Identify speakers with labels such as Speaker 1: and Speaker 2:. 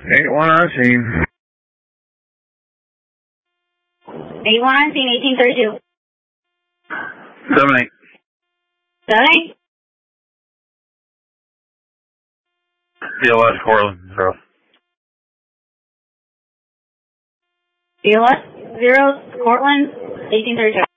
Speaker 1: 8-1 on scene.
Speaker 2: 8-1 on scene, 1832.
Speaker 1: 7-8.
Speaker 2: 7-8.
Speaker 1: DLS Cortland, 0.
Speaker 2: DLS 0, Cortland, 1832.